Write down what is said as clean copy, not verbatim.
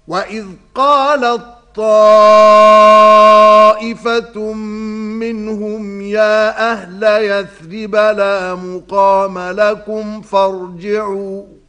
وَإِذْ قَالَت طَّائِفَةٌ مِّنْهُمْ يَا أَهْلَ يَثْرِبَ لَا مُقَامَ لَكُمْ فَارْجِعُوا